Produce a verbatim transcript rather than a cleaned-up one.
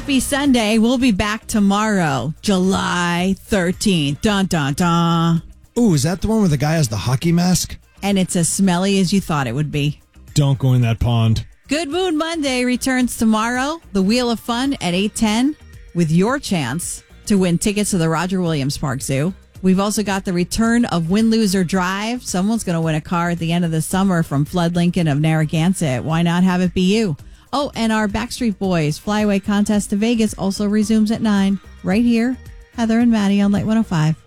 Happy Sunday. We'll be back tomorrow, July thirteenth. Dun, dun, dun. Ooh, is that the one where the guy has the hockey mask? And it's as smelly as you thought it would be. Don't go in that pond. Good Moon Monday returns tomorrow. The Wheel of Fun at eight ten with your chance to win tickets to the Roger Williams Park Zoo. We've also got the return of Win, Lose, or Drive. Someone's going to win a car at the end of the summer from Flood Lincoln of Narragansett. Why not have it be you? Oh, and our Backstreet Boys Flyaway contest to Vegas also resumes at nine. Right here, Heather and Maddie on Light one oh five.